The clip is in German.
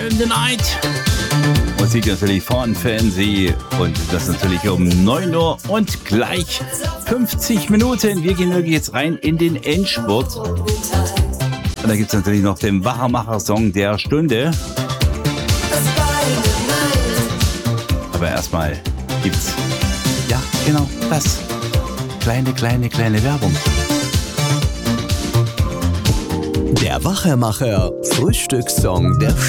In the Night. Musik natürlich von Fancy und das natürlich um 9 Uhr und gleich 50 Minuten. Wir gehen wirklich jetzt rein in den Endspurt. Und da gibt es natürlich noch den Wachermacher-Song der Stunde. Aber erstmal gibt's, ja genau, das. Kleine Werbung. Der Wachermacher Frühstückssong der